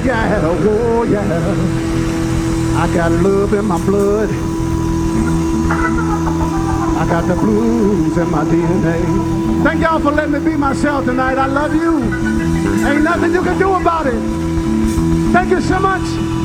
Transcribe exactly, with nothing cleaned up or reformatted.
yeah, oh yeah. I got love in my blood. I got the blues in my D N A. Thank y'all for letting me be myself tonight. I love you. Ain't nothing you can do about it. Thank you so much.